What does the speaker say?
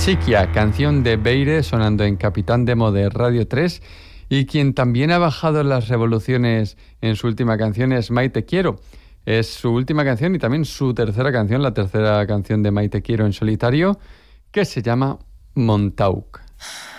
Chiquia, canción de Beire sonando en Capitán Demo de Radio 3, y quien también ha bajado las revoluciones en su última canción es Maite Quiero. Es su última canción y también su tercera canción, la tercera canción de Maite Quiero en solitario, que se llama Montauk.